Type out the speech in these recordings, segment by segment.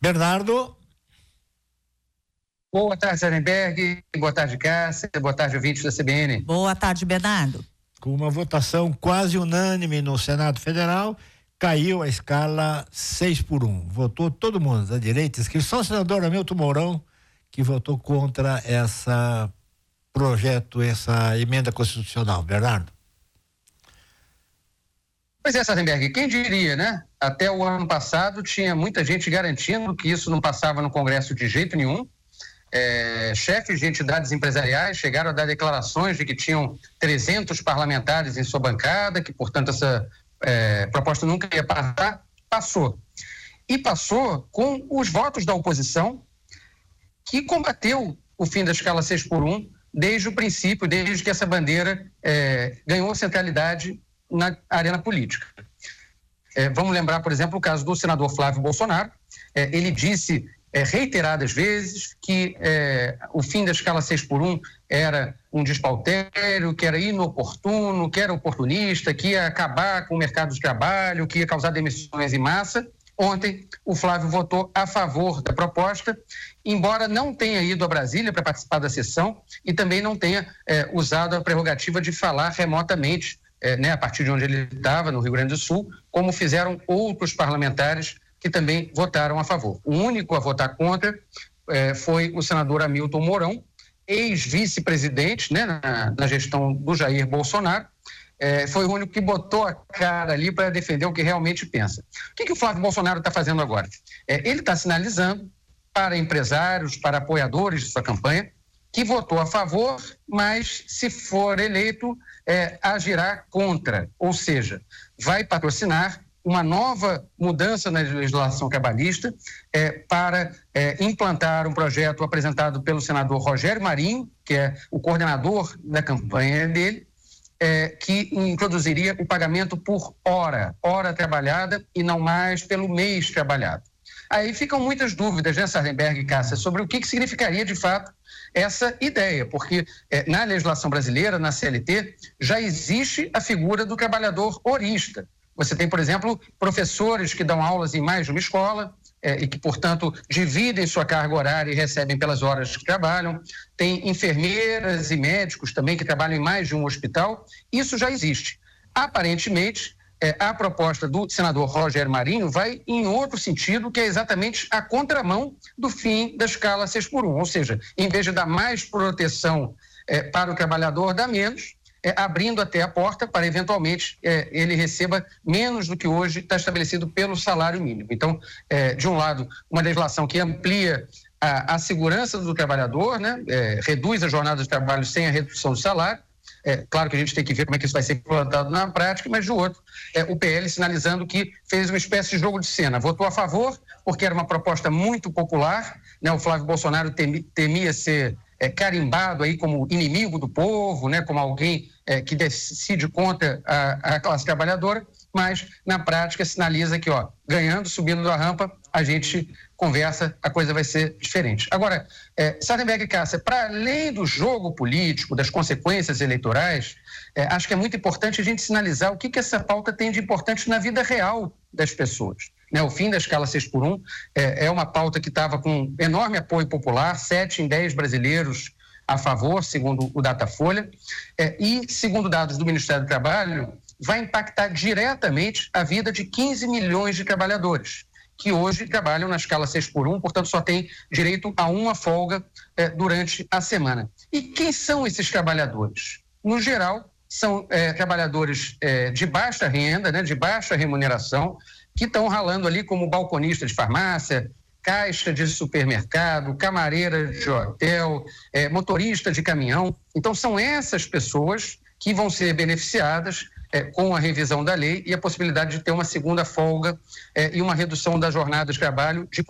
Bernardo. Boa tarde, Sarenberg. Boa tarde, Cássia. Boa tarde, ouvintes da CBN. Boa tarde, Bernardo. Com uma votação quase unânime no Senado Federal, caiu a escala 6-1. Votou todo mundo, da direita, esquerda, só o senador Hamilton Mourão que votou contra essa emenda constitucional. Bernardo. Pois é, Sarenberg, quem diria, né? Até o ano passado tinha muita gente garantindo que isso não passava no Congresso de jeito nenhum. Chefes de entidades empresariais chegaram a dar declarações de que tinham 300 parlamentares em sua bancada, que, portanto, essa proposta nunca ia passar. Passou. E passou com os votos da oposição, que combateu o fim da escala 6-1 desde o princípio, desde que essa bandeira ganhou centralidade na arena política. Vamos lembrar, por exemplo, o caso do senador Flávio Bolsonaro. Ele disse reiteradas vezes que o fim da escala 6-1 era um despautério, que era inoportuno, que era oportunista, que ia acabar com o mercado de trabalho, que ia causar demissões em massa. Ontem, o Flávio votou a favor da proposta, embora não tenha ido a Brasília para participar da sessão e também não tenha usado a prerrogativa de falar remotamente, a partir de onde ele estava, no Rio Grande do Sul, como fizeram outros parlamentares que também votaram a favor. O único a votar contra foi o senador Hamilton Mourão, ex-vice-presidente, na gestão do Jair Bolsonaro. Foi o único que botou a cara ali para defender o que realmente pensa. O que o Flávio Bolsonaro está fazendo agora? Ele está sinalizando para empresários, para apoiadores de sua campanha, que votou a favor, mas se for eleito, agirá contra, ou seja, vai patrocinar uma nova mudança na legislação trabalhista para implantar um projeto apresentado pelo senador Rogério Marinho, que é o coordenador da campanha dele, que introduziria o pagamento por hora trabalhada e não mais pelo mês trabalhado. Aí ficam muitas dúvidas, né, Sarenberg e Cássia, sobre o que significaria de fato essa ideia, porque na legislação brasileira, na CLT, já existe a figura do trabalhador horista. Você tem, por exemplo, professores que dão aulas em mais de uma escola e que, portanto, dividem sua carga horária e recebem pelas horas que trabalham. Tem enfermeiras e médicos também que trabalham em mais de um hospital. Isso já existe. Aparentemente, a proposta do senador Rogério Marinho vai em outro sentido, que é exatamente a contramão do fim da escala 6-1. Ou seja, em vez de dar mais proteção para o trabalhador, dá menos, abrindo até a porta para, eventualmente, ele receba menos do que hoje está estabelecido pelo salário mínimo. Então, de um lado, uma legislação que amplia a segurança do trabalhador, reduz a jornada de trabalho sem a redução do salário. Claro que a gente tem que ver como é que isso vai ser implantado na prática, mas de outro, o PL sinalizando que fez uma espécie de jogo de cena, votou a favor porque era uma proposta muito popular, o Flávio Bolsonaro temia ser carimbado aí como inimigo do povo, como alguém que decide contra a classe trabalhadora, mas na prática sinaliza que, ganhando, subindo a rampa, a gente conversa, a coisa vai ser diferente. Agora, Sarenberg e Cássia, para além do jogo político, das consequências eleitorais, acho que é muito importante a gente sinalizar o que essa pauta tem de importante na vida real das pessoas. O fim da escala 6-1 é uma pauta que estava com enorme apoio popular, 7 em 10 brasileiros a favor, segundo o Datafolha, e, segundo dados do Ministério do Trabalho, vai impactar diretamente a vida de 15 milhões de trabalhadores, que hoje trabalham na escala 6-1, portanto só tem direito a uma folga durante a semana. E quem são esses trabalhadores? No geral, são trabalhadores de baixa renda, de baixa remuneração, que estão ralando ali como balconista de farmácia, caixa de supermercado, camareira de hotel, motorista de caminhão. Então são essas pessoas que vão ser beneficiadas com a revisão da lei e a possibilidade de ter uma segunda folga e uma redução da jornada de trabalho de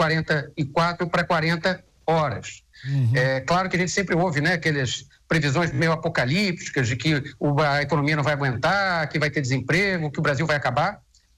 44 para 40 horas. Uhum. Claro que a gente sempre ouve, aquelas previsões meio apocalípticas de que a economia não vai aguentar, que vai ter desemprego, que o Brasil vai acabar.